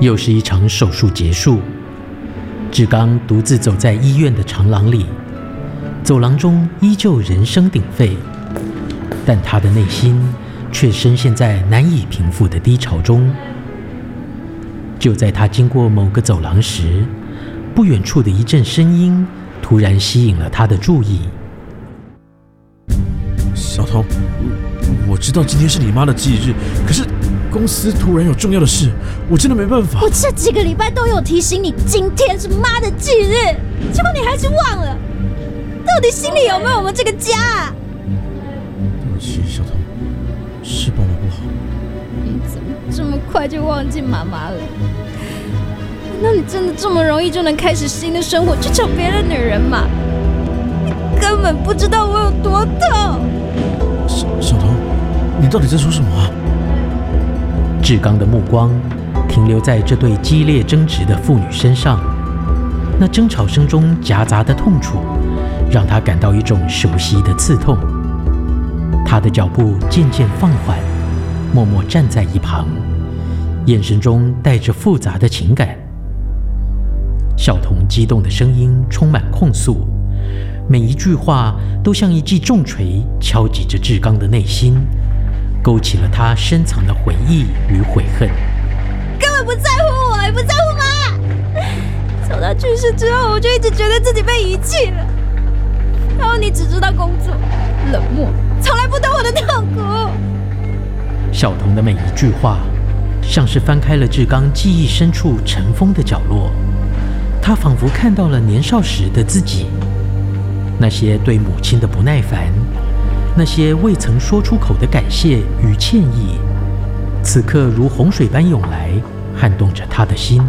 又是一场手术结束，志刚独自走在医院的长廊里，走廊中依旧人声鼎沸，但他的内心却深陷在难以平复的低潮中。就在他经过某个走廊时，不远处的一阵声音突然吸引了他的注意。 小童，我知道今天是你妈的忌日，可是公司突然有重要的事，我真的没办法。 我这几个礼拜都有提醒你，今天是妈的忌日，结果你还是忘了。到底心里有没有我们这个家啊？ 对不起，小童，是爸爸不好。 你怎么这么快就忘记妈妈了？难道你真的这么容易就能开始新的生活，去找别的女人吗？你根本不知道我有多痛。 小童，你到底在说什么啊？ 志刚的目光停留在这对激烈争执的父女身上，那争吵声中夹杂的痛楚让他感到一种熟悉的刺痛。他的脚步渐渐放缓，默默站在一旁，眼神中带着复杂的情感。小童激动的声音充满控诉，每一句话都像一记重锤敲击着志刚的内心，勾起了他深藏的回忆与悔恨。 根本不在乎我，也不在乎妈。从他去世之后，我就一直觉得自己被遗弃了。然后你只知道工作、冷漠，从来不懂我的痛苦。 小童的每一句话，像是翻开了志刚记忆深处尘封的角落。他仿佛看到了年少时的自己，那些对母亲的不耐烦，那些未曾说出口的感谢与歉意，此刻如洪水般涌来，撼动着他的心。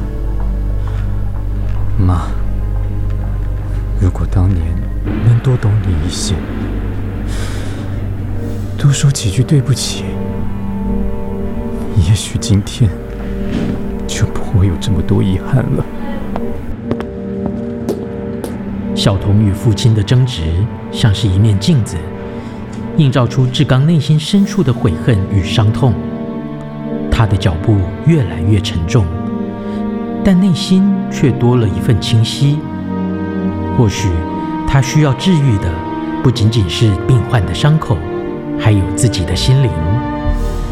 妈，如果当年能多懂你一些，多说几句对不起，也许今天就不会有这么多遗憾了。 小童与父亲的争执像是一面镜子，映照出志刚内心深处的悔恨与伤痛。他的脚步越来越沉重，但内心却多了一份清晰。或许他需要治愈的不仅仅是病患的伤口，还有自己的心灵。